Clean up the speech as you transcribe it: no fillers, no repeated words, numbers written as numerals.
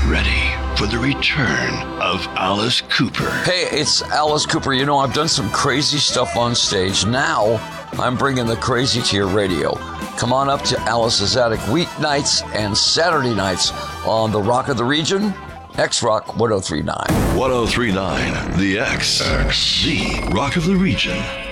ready for the return of Alice Cooper. Hey, it's Alice Cooper. You know, I've done some crazy stuff on stage. Now, I'm bringing the crazy to your radio. Come on up to Alice's Attic weeknights and Saturday nights on the Rock of the Region, X-Rock 1039. 1039, The X, the Rock of the Region.